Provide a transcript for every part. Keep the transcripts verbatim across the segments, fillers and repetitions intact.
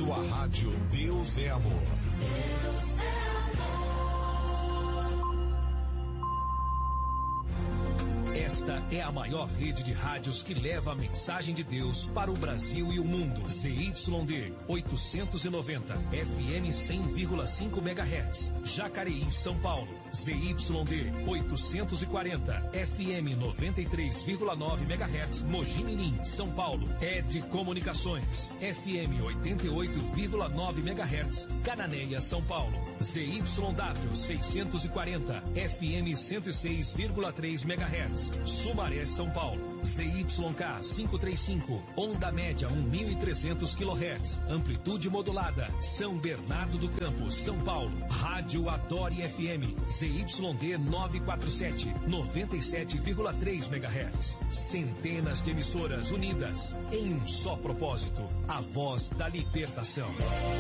Sua rádio Deus é Amor. Deus é Esta é a maior rede de rádios que leva a mensagem de Deus para o Brasil e o mundo. Z Y D oitocentos e noventa, F M cem vírgula cinco megahertz. Jacareí, São Paulo. Z Y D oitocentos e quarenta, F M noventa e três vírgula nove megahertz. Mogi Mirim, São Paulo. Ed Comunicações, F M oitenta e oito vírgula nove megahertz. Cananéia, São Paulo. Z Y W seiscentos e quarenta, F M cento e seis vírgula três megahertz. Sumaré, São Paulo. Z Y K quinhentos e trinta e cinco, onda média mil e trezentos quilohertz, amplitude modulada. São Bernardo do Campo, São Paulo. Rádio Adore F M, Z Y D novecentos e quarenta e sete, noventa e sete vírgula três megahertz. Centenas de emissoras unidas em um só propósito, a voz da libertação.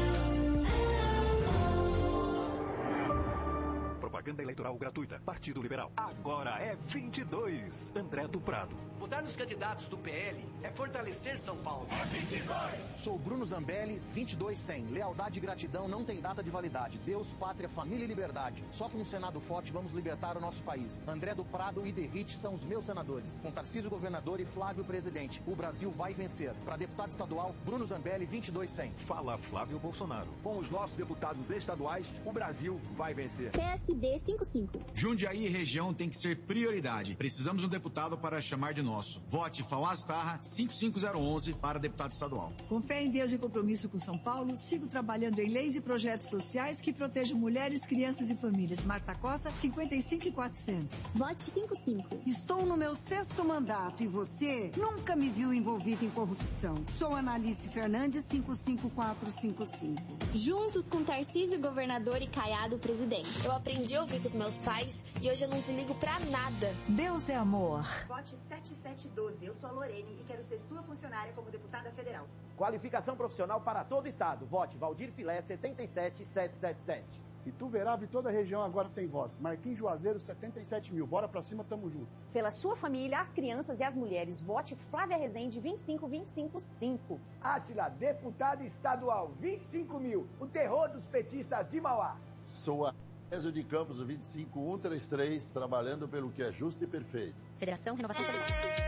Propaganda eleitoral gratuita. Partido Liberal. Agora é vinte e dois. André do Prado. Votar nos candidatos do P L é fortalecer São Paulo. É vinte e dois. Sou Bruno Zambelli, vinte e dois cem. Lealdade e gratidão não tem data de validade. Deus, pátria, família e liberdade. Só com um Senado forte vamos libertar o nosso país. André do Prado e Derrite são os meus senadores. Com Tarcísio governador e Flávio presidente. O Brasil vai vencer. Para deputado estadual, Bruno Zambelli, vinte e dois cem. Fala Flávio Bolsonaro. Com os nossos deputados estaduais, o Brasil vai vencer. P S D cinquenta e cinco. Jundiaí e região tem que ser prioridade. Precisamos de um deputado para chamar de nosso. Vote Fauaz Tarra cinco cinco zero um um para deputado estadual. Com fé em Deus e compromisso com São Paulo, sigo trabalhando em leis e projetos sociais que protejam mulheres, crianças e famílias. Marta Costa, cinquenta e cinco e quatrocentos. Vote cinquenta e cinco. Estou no meu sexto mandato e você nunca me viu envolvido em corrupção. Sou Analice Fernandes, cinco cinco quatro cinco cinco. Juntos com Tarcísio governador e Caiado presidente. Eu aprendi a ouvir com os meus pais e hoje eu não desligo pra nada. Deus é amor. Vote sete sete um dois. Eu sou a Lorene e quero ser sua funcionária como deputada federal. Qualificação profissional para todo o estado. Vote Valdir Filé, setenta e sete sete sete sete. Ituverava e toda a região agora tem voz. Marquinhos Juazeiro, setenta e sete mil. Bora pra cima, tamo junto. Pela sua família, as crianças e as mulheres, vote Flávia Rezende, vinte e cinco vinte e cinco cinco. Átila, deputada estadual, vinte e cinco mil. O terror dos petistas de Mauá. Sou a César de Campos, vinte e cinco cento e trinta e três, trabalhando pelo que é justo e perfeito. Federação Renovação Solidária.